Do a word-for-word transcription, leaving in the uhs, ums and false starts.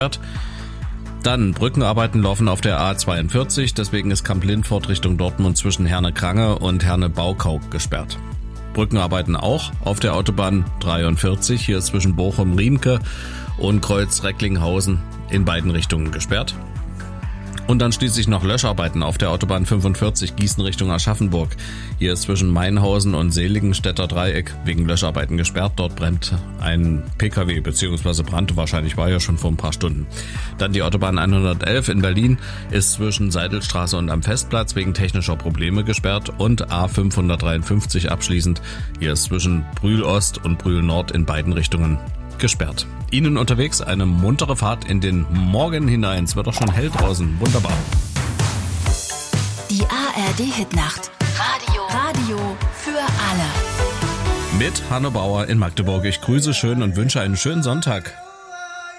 Dann Brückenarbeiten laufen auf der A zweiundvierzig, deswegen ist Kamp-Lindfort Richtung Dortmund zwischen Herne-Krange und Herne-Baukau gesperrt. Brückenarbeiten auch auf der Autobahn dreiundvierzig, hier ist zwischen Bochum-Riemke und Kreuz-Recklinghausen in beiden Richtungen gesperrt. Und dann schließlich noch Löscharbeiten auf der Autobahn fünfundvierzig Gießen Richtung Aschaffenburg. Hier ist zwischen Mainhausen und Seligenstädter Dreieck wegen Löscharbeiten gesperrt. Dort brennt ein Pkw bzw. brannte, wahrscheinlich war ja schon vor ein paar Stunden. Dann die Autobahn hundertelf in Berlin ist zwischen Seidelstraße und am Festplatz wegen technischer Probleme gesperrt. Und A fünfhundertdreiundfünfzig abschließend. Hier ist zwischen Brühl Ost und Brühl Nord in beiden Richtungen gesperrt. Ihnen unterwegs eine muntere Fahrt in den Morgen hinein. Es wird doch schon hell draußen. Wunderbar. Die A R D-Hitnacht. Radio. Radio für alle. Mit Hanne Bauer in Magdeburg. Ich grüße schön und wünsche einen schönen Sonntag.